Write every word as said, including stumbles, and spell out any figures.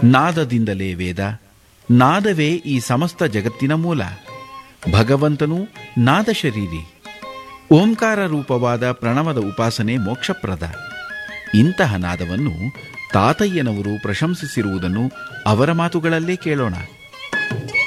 ನಾದದಿಂದಲೇ ವೇದ, ನಾದವೇ ಈ ಸಮಸ್ತ ಜಗತ್ತಿನ ಮೂಲ. ಭಗವಂತನೂ ನಾದ ಶರೀರಿ. ಓಂಕಾರ ರೂಪವಾದ ಪ್ರಣವದ ಉಪಾಸನೆ ಮೋಕ್ಷಪ್ರದ. ಇಂತಹ ನಾದವನ್ನು ತಾತಯ್ಯನವರು ಪ್ರಶಂಸಿಸಿರುವುದನ್ನು ಅವರ ಮಾತುಗಳಲ್ಲೇ ಕೇಳೋಣ.